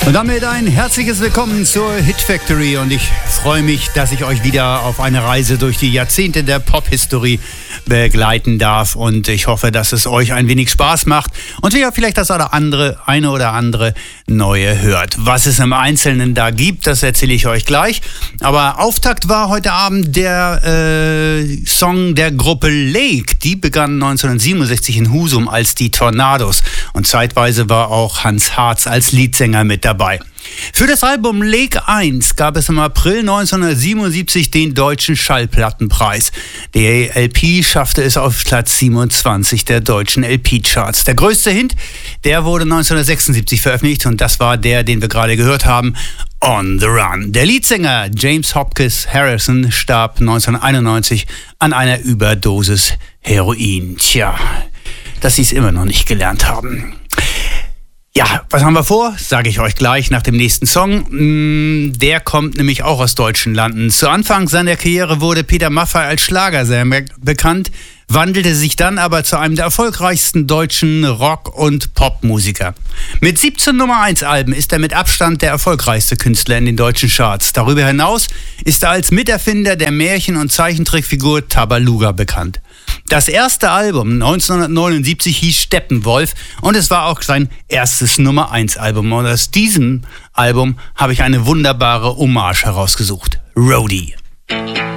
Und damit ein herzliches Willkommen zur Hit Factory und ich freue mich, dass ich euch wieder auf eine Reise durch die Jahrzehnte der Pop-History begleiten darf und ich hoffe, dass es euch ein wenig Spaß macht und ihr vielleicht das eine oder andere Neue hört. Was es im Einzelnen da gibt, das erzähle ich euch gleich, aber Auftakt war heute Abend der Song der Gruppe Lake. Die begann 1967 in Husum als die Tornados und zeitweise war auch Hans Harz als Leadsänger mit dabei. Für das Album Lake 1 gab es im April 1977 den Deutschen Schallplattenpreis. Die LP schaffte es auf Platz 27 der deutschen LP-Charts. Der größte Hit, der wurde 1976 veröffentlicht und das war der, den wir gerade gehört haben, On the Run. Der Leadsänger James Hopkins Harrison starb 1991 an einer Überdosis Heroin. Tja, dass sie es immer noch nicht gelernt haben. Ja, was haben wir vor? Sage ich euch gleich nach dem nächsten Song. Der kommt nämlich auch aus deutschen Landen. Zu Anfang seiner Karriere wurde Peter Maffay als Schlagersänger bekannt, wandelte sich dann aber zu einem der erfolgreichsten deutschen Rock- und Popmusiker. Mit 17 Nummer-1-Alben ist er mit Abstand der erfolgreichste Künstler in den deutschen Charts. Darüber hinaus ist er als Miterfinder der Märchen- und Zeichentrickfigur Tabaluga bekannt. Das erste Album 1979 hieß Steppenwolf und es war auch sein erstes Nummer-1-Album. Und aus diesem Album habe ich eine wunderbare Hommage herausgesucht. Roadie.